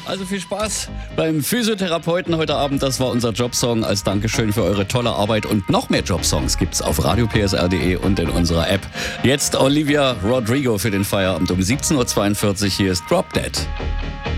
Also viel Spaß beim Physiotherapeuten heute Abend. Das war unser Jobsong als Dankeschön für eure tolle Arbeit. Und noch mehr Jobsongs gibt's auf radiopsr.de und in unserer App. Jetzt Olivia Rodrigo für den Feierabend um 17.42 Uhr. Hier ist Drop Dead.